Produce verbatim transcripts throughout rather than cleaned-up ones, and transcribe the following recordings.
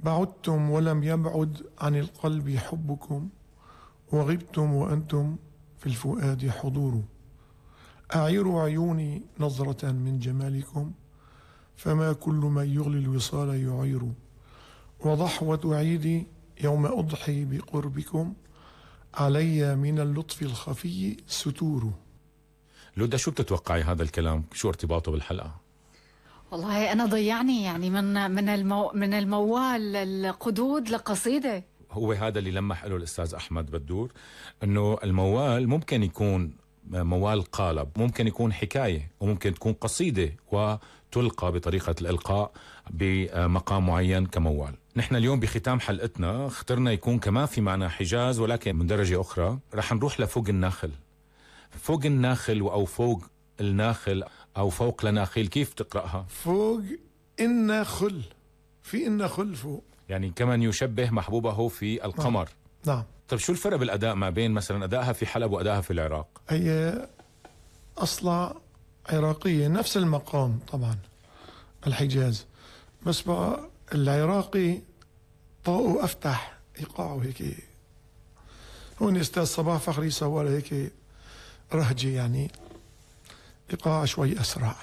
بعدتم ولم يبعد عن القلب حبكم، وغبتم وأنتم في الفؤاد حضور. أعير عيوني نظرة من جمالكم، فما كل من يغلي الوصال يعير. وضحوة عيدي يوم أضحي بقربكم، علي من اللطف الخفي ستور. لودا، شو بتتوقعي هذا الكلام؟ شو ارتباطه بالحلقة؟ والله أنا ضيعني يعني من من المو من الموال القدود لقصيدة. هو هذا اللي لمح له الأستاذ أحمد بدور، أنه الموال ممكن يكون موال قالب، ممكن يكون حكاية، وممكن تكون قصيدة وتلقى بطريقة الإلقاء بمقام معين كموال. نحن اليوم بختام حلقتنا اخترنا يكون كمان في معنى حجاز، ولكن من درجة أخرى رح نروح لفوق الناخل. فوق الناخل أو فوق الناخل أو فوق لناخيل، كيف تقرأها؟ فوق الناخل، في الناخل فوق، يعني كمان يشبه محبوبه في القمر. نعم, نعم. طيب شو الفرق بالأداء ما بين مثلا أدائها في حلب وأدائها في العراق؟ هي أصلا عراقية، نفس المقام طبعا الحجاز، بس بقى العراقي طاقه أفتح، إيقاعه هيك. هون أستاذ صباح فخري سوى هيك رهجة، يعني إيقاع شوي أسرع.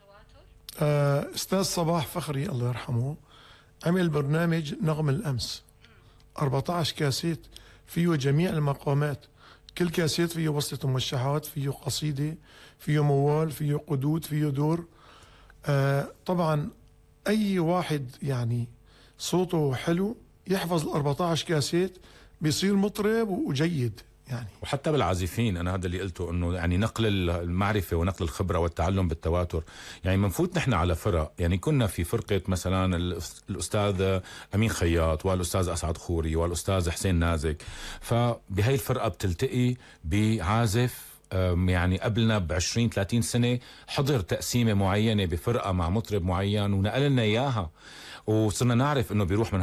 أستاذ صباح فخري الله يرحمه عمل برنامج نغم الأمس، أربعة عشر كاسيت فيه جميع المقامات، كل كاسيت فيه وصلة موشحات، فيه قصيدة، فيه موال، فيه قدود، فيه دور. آه طبعا أي واحد يعني صوته حلو يحفظ ال أربعة عشر كاسيت بيصير مطرب وجيد يعني. وحتى بالعازفين أنا هذا اللي قلته، أنه يعني نقل المعرفة ونقل الخبرة والتعلم بالتواتر. يعني منفوت نحن على فرق، يعني كنا في فرقة مثلا الأستاذ أمين خياط والأستاذ أسعد خوري والأستاذ حسين نازك، فبهاي الفرقة بتلتقي بعازف يعني قبلنا بعشرين ثلاثين سنة حضر تقسيمة معينة بفرقة مع مطرب معين ونقل لنا إياها، وصرنا نعرف أنه بيروح من